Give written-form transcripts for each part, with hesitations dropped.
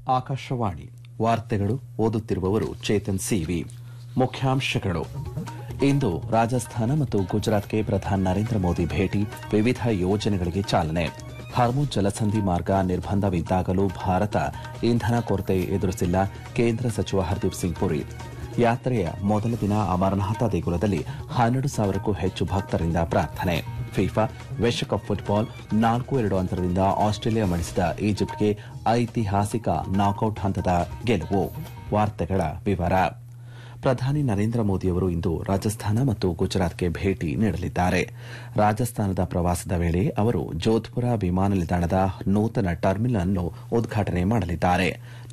ಆಕಾಶವಾಣಿ ವಾರ್ತೆಗಳು ಓದುತ್ತಿರುವವರು ಚೇತನ್ ಸಿವಿ. ಮುಖ್ಯಾಂಶಗಳು. ಇಂದು ರಾಜಸ್ಥಾನ ಮತ್ತು ಗುಜರಾತ್ಗೆ ಪ್ರಧಾನಿ ನರೇಂದ್ರ ಮೋದಿ ಭೇಟಿ, ವಿವಿಧ ಯೋಜನೆಗಳಿಗೆ ಚಾಲನೆ. ಹಾರ್ಮುಜ್ ಜಲಸಂಧಿ ಮಾರ್ಗ ನಿರ್ಬಂಧವಿದ್ದಾಗಲೂ ಭಾರತ ಇಂಧನ ಕೊರತೆ ಎದುರಿಸಿಲ್ಲ, ಕೇಂದ್ರ ಸಚಿವ ಹರ್ದೀಪ್ ಸಿಂಗ್ ಪುರಿ. ಯಾತ್ರೆಯ ಮೊದಲ ದಿನ ಅಮರನಾಥ ದೇಗುಲದಲ್ಲಿ 12,000ಕ್ಕೂ ಹೆಚ್ಚು ಭಕ್ತರಿಂದ ಪ್ರಾರ್ಥನೆ. ಫಿಫಾ ವಿಶ್ವಕಪ್ ಫುಟ್ಬಾಲ್ 4-2 ಅಂತರದಿಂದ ಆಸ್ಟ್ರೇಲಿಯಾ ಮಣಿಸಿದ ಈಜಿಪ್ಟ್ಗೆ ಐತಿಹಾಸಿಕ ನಾಕೌಟ್ ಹಂತದ ಗೆಲುವು. ವಾರ್ತೆಗಳ ವಿವರ. ಪ್ರಧಾನಿ ನರೇಂದ್ರ ಮೋದಿಯವರು ಇಂದು ರಾಜಸ್ಥಾನ ಮತ್ತು ಗುಜರಾತ್ಗೆ ಭೇಟಿ ನೀಡಲಿದ್ದಾರೆ. ರಾಜಸ್ಥಾನದ ಪ್ರವಾಸದ ವೇಳೆ ಅವರು ಜೋಧ್ಪುರ ವಿಮಾನ ನಿಲ್ದಾಣದ ನೂತನ ಟರ್ಮಿನಲ್ ಅನ್ನು ಉದ್ಘಾಟನೆ ಮಾಡಲಿದ್ದಾರೆ.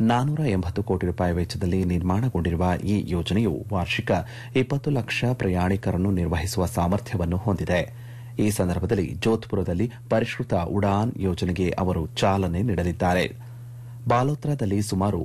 480 ಕೋಟಿ ರೂಪಾಯಿ ವೆಚ್ಚದಲ್ಲಿ ನಿರ್ಮಾಣಗೊಂಡಿರುವ ಈ ಯೋಜನೆಯು ವಾರ್ಷಿಕ 20 ಲಕ್ಷ ಪ್ರಯಾಣಿಕರನ್ನು ನಿರ್ವಹಿಸುವ ಸಾಮರ್ಥ್ಯವನ್ನು ಹೊಂದಿದೆ. ಈ ಸಂದರ್ಭದಲ್ಲಿ ಜೋಧ್ಪುರದಲ್ಲಿ ಪರಿಷ್ಕೃತ ಉಡಾನ್ ಯೋಜನೆಗೆ ಅವರು ಚಾಲನೆ ನೀಡಲಿದ್ದಾರೆ. ಬಾಲೋತ್ರಾದಲ್ಲಿ ಸುಮಾರು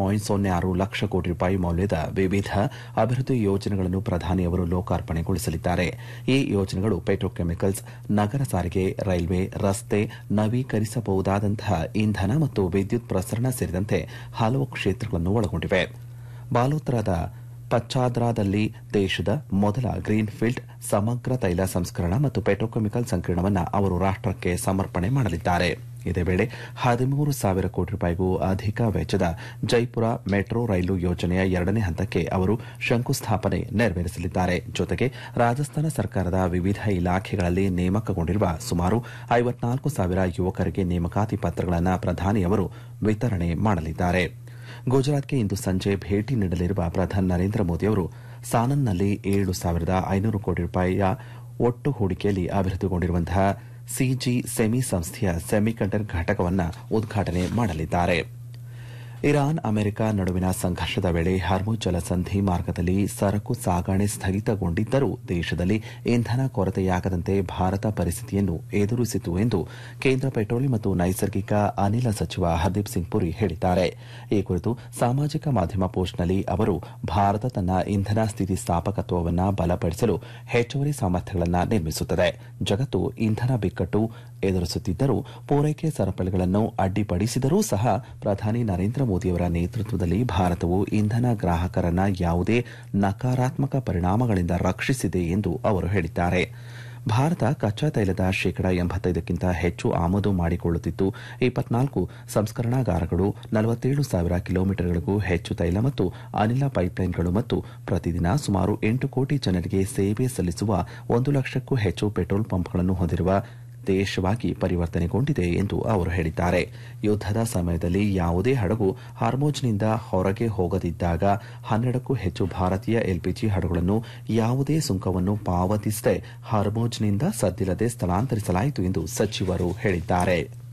1.06 ಲಕ್ಷ ಕೋಟಿ ರೂಪಾಯಿ ಮೌಲ್ಯದ ವಿವಿಧ ಅಭಿವೃದ್ಧಿ ಯೋಜನೆಗಳನ್ನು ಪ್ರಧಾನಿಯವರು ಲೋಕಾರ್ಪಣೆಗೊಳಿಸಲಿದ್ದಾರೆ. ಈ ಯೋಜನೆಗಳು ಪೆಟ್ರೋಕೆಮಿಕಲ್ಸ್, ನಗರ ಸಾರಿಗೆ, ರೈಲ್ವೆ, ರಸ್ತೆ, ನವೀಕರಿಸಬಹುದಾದಂತಹ ಇಂಧನ ಮತ್ತು ವಿದ್ಯುತ್ ಪ್ರಸರಣ ಸೇರಿದಂತೆ ಹಲವು ಕ್ಷೇತ್ರಗಳನ್ನು ಒಳಗೊಂಡಿವೆ. ಬಾಲೋತ್ರಾದ ಪಚ್ಚಾದ್ರಾದಲ್ಲಿ ದೇಶದ ಮೊದಲ ಗ್ರೀನ್ಫೀಲ್ಡ್ ಸಮಗ್ರ ತೈಲ ಸಂಸ್ಕರಣ ಮತ್ತು ಪೆಟ್ರೋಕೆಮಿಕಲ್ ಸಂಕೀರ್ಣವನ್ನು ಅವರು ರಾಷ್ಟಕ್ಕೆ ಸಮರ್ಪಣೆ ಮಾಡಲಿದ್ದಾರೆ. ಇದೇ ವೇಳೆ 13,000 ಕೋಟಿ ರೂಪಾಯಿಗೂ ಅಧಿಕ ವೆಚ್ಚದ ಜೈಪುರ ಮೆಟ್ರೋ ರೈಲು ಯೋಜನೆಯ 2ನೇ ಹಂತಕ್ಕೆ ಅವರು ಶಂಕುಸ್ಥಾಪನೆ ನೆರವೇರಿಸಲಿದ್ದಾರೆ. ಜೊತೆಗೆ ರಾಜಸ್ಥಾನ ಸರ್ಕಾರದ ವಿವಿಧ ಇಲಾಖೆಗಳಲ್ಲಿ ನೇಮಕಗೊಂಡಿರುವ ಸುಮಾರು 54,000 ಯುವಕರಿಗೆ ನೇಮಕಾತಿ ಪತ್ರಗಳನ್ನು ಪ್ರಧಾನಿಯವರು ವಿತರಣೆ ಮಾಡಲಿದ್ದಾರೆ. ಗುಜರಾತ್ಗೆ ಇಂದು ಸಂಜೆ ಭೇಟಿ ನೀಡಲಿರುವ ಪ್ರಧಾನಿ ನರೇಂದ್ರ ಮೋದಿಯವರು ಸಾನನ್ನಲ್ಲಿ 7,500 ಕೋಟಿ ರೂಪಾಯಿಯ ಒಟ್ಟು ಹೂಡಿಕೆಯಲ್ಲಿ ಅಭಿವೃದ್ಧಿಗೊಂಡಿರುವಂತಹ ಸಿಜಿ ಸೆಮಿ ಸಂಸ್ಥೆಯ ಸೆಮಿಕಂಡಕ್ಟರ್ ಘಟಕವನ್ನು ಉದ್ಘಾಟನೆ ಮಾಡಲಿದ್ದಾರೆ. ಇರಾನ್ ಅಮೆರಿಕ ನಡುವಿನ ಸಂಘರ್ಷದ ವೇಳೆ ಹಾರ್ಮುಜ್ ಜಲಸಂಧಿ ಮಾರ್ಗದಲ್ಲಿ ಸರಕು ಸಾಗಣೆ ಸ್ಥಗಿತಗೊಂಡಿದ್ದರೂ ದೇಶದಲ್ಲಿ ಇಂಧನ ಕೊರತೆಯಾಗದಂತೆ ಭಾರತ ಪರಿಸ್ಥಿತಿಯನ್ನು ಎದುರಿಸಿತು ಎಂದು ಕೇಂದ್ರ ಪೆಟ್ರೋಲಿಯಂ ಮತ್ತು ನೈಸರ್ಗಿಕ ಅನಿಲ ಸಚಿವ ಹರ್ದೀಪ್ ಸಿಂಗ್ ಪುರಿ ಹೇಳಿದ್ದಾರೆ. ಈ ಕುರಿತು ಸಾಮಾಜಿಕ ಮಾಧ್ಯಮ ಪೋಸ್ಟ್ನಲ್ಲಿ ಅವರು ಭಾರತ ತನ್ನ ಇಂಧನ ಸ್ಥಿತಿಸ್ಥಾಪಕತ್ವವನ್ನು ಬಲಪಡಿಸಲು ಹೆಚ್ಚುವರಿ ಸಾಮರ್ಥ್ಯಗಳನ್ನು ನಿರ್ಮಿಸುತ್ತದೆ. ಜಗತ್ತು ಇಂಧನ ಬಿಕ್ಕಟ್ಟು ಎದುರಿಸುತ್ತಿದ್ದರೂ ಪೂರೈಕೆ ಸರಪಳಿಗಳನ್ನು ಅಡ್ಡಿಪಡಿಸಿದರೂ ಸಹ ಪ್ರಧಾನಿ ನರೇಂದ್ರ ಮೋದಿಯವರ ನೇತೃತ್ವದಲ್ಲಿ ಭಾರತವು ಇಂಧನ ಗ್ರಾಹಕರನ್ನ ಯಾವುದೇ ನಕಾರಾತ್ಮಕ ಪರಿಣಾಮಗಳಿಂದ ರಕ್ಷಿಸಿದೆ ಎಂದು ಅವರು ಹೇಳಿದ್ದಾರೆ. ಭಾರತ ಕಚ್ಚಾ ತೈಲದ ಶೇಕಡಾ 85ಕ್ಕಿಂತ ಹೆಚ್ಚು ಆಮದು ಮಾಡಿಕೊಳ್ಳುತ್ತಿದ್ದು 24 ಸಂಸ್ಕರಣಾಗಾರಗಳು, 47,000 ಕಿಲೋಮೀಟರ್ಗಳಿಗೂ ಹೆಚ್ಚು ತೈಲ ಮತ್ತು ಅನಿಲ ಪೈಪ್ಲೈನ್ಗಳು ಮತ್ತು ಪ್ರತಿದಿನ ಸುಮಾರು 8 ಕೋಟಿ ಜನರಿಗೆ ಸೇವೆ ಸಲ್ಲಿಸುವ 1 ಲಕ್ಷಕ್ಕೂ ಹೆಚ್ಚು ಪೆಟ್ರೋಲ್ ಪಂಪ್ಗಳನ್ನು ಹೊಂದಿರುವ ದೇಶವಾಗಿ ಪರಿವರ್ತನೆಗೊಂಡಿದೆ ಎಂದು ಅವರು ಹೇಳಿದ್ದಾರೆ. ಯುದ್ದದ ಸಮಯದಲ್ಲಿ ಯಾವುದೇ ಹಡಗು ಹಾರ್ಮುಜ್ನಿಂದ ಹೊರಗೆ ಹೋಗದಿದ್ದಾಗ 12ಕ್ಕೂ ಹೆಚ್ಚು ಭಾರತೀಯ ಎಲ್ಪಿಜಿ ಹಡಗುಗಳನ್ನು ಯಾವುದೇ ಸುಂಕವನ್ನು ಪಾವತಿಸದೆ ಹಾರ್ಮುಜ್ನಿಂದ ಸದ್ದಿಲ್ಲದೆ ಸ್ಥಳಾಂತರಿಸಲಾಯಿತು ಎಂದು ಸಚಿವರು ಹೇಳಿದ್ದಾರೆ.